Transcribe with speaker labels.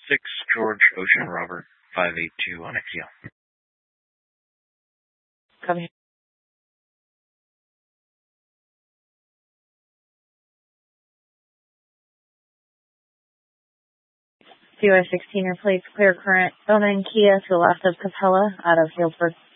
Speaker 1: 6 George Ocean Robert 582 on XEL.
Speaker 2: Copy. CY16 replace clear current 09 Kia to the left of Capella out of Healdsburg.